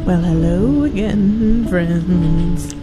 Well, hello again, friends.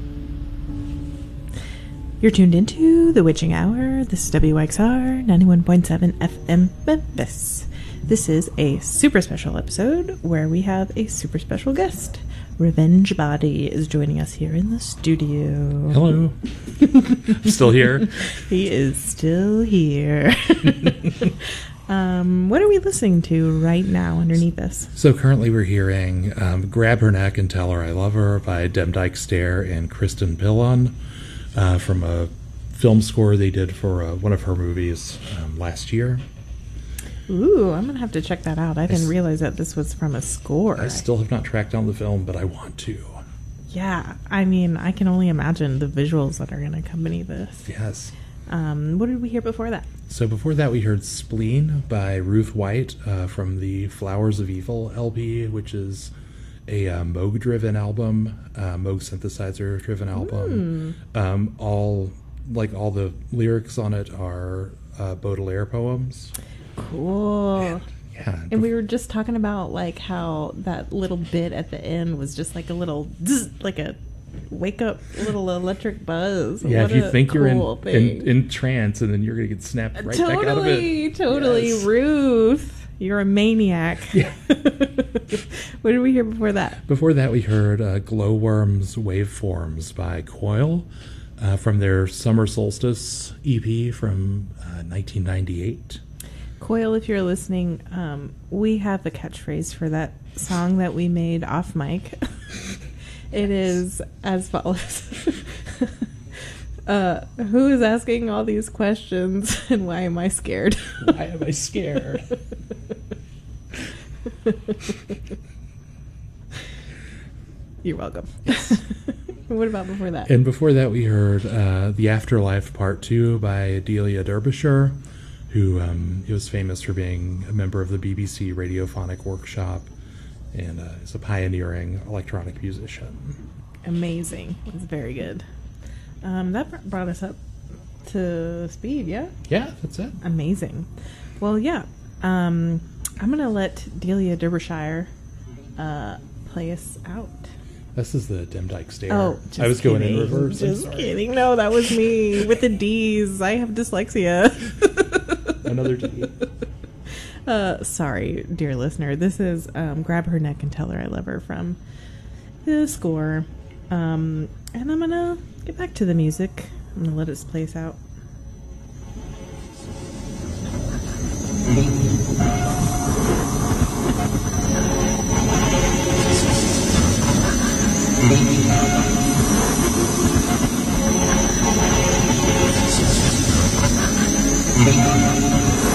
You're tuned into The Witching Hour. This is WXR 91.7 FM Memphis. This is a super special episode where we have a super special guest. Revenge Body is joining us here in the studio. Hello. I'm still here. He is still here. What are we listening to right now underneath us? So currently we're hearing Grab Her Neck and Tell Her I Love Her by Demdike Stare and Kristen Pillon from a film score they did for one of her movies last year. Ooh, I'm going to have to check that out. I didn't realize that this was from a score. I still have not tracked down the film, but I want to. Yeah, I mean, I can only imagine the visuals that are going to accompany this. Yes. What did we hear before that? So before that, we heard Spleen by Ruth White from the Flowers of Evil LP, which is a Moog-driven album, Moog synthesizer-driven album. All the lyrics on it are Baudelaire poems. Cool. And we were just talking about like how that little bit at the end was just like a little, like a wake up little electric buzz. Yeah, what if you think cool you're in trance and then you're going to get snapped right back out of it. Totally, yes. Ruth, you're a maniac. Yeah. What did we hear before that? Before that, we heard Glowworm's Waveforms by Coil from their Summer Solstice EP from 1998. Coil, if you're listening, we have a catchphrase for that song that we made off mic. It is as follows. Who is asking all these questions and why am I scared? Why am I scared? You're welcome. What about before that? And before that, we heard The Afterlife Part 2 by Delia Derbyshire, who was famous for being a member of the BBC Radiophonic Workshop and is a pioneering electronic musician. Amazing. It's very good. That brought us up to speed, yeah? Yeah, that's it. Amazing. Well, yeah. I'm going to let Delia Derbyshire play us out. This is the Demdike Stare. Oh, just I was kidding. going in reverse. Just kidding. No, that was me with the D's. I have dyslexia. Another D. Sorry, dear listener. This is Grab Her Neck and Tell Her I Love Her from the score. And I'm going to get back to the music. I'm going to let it play us out.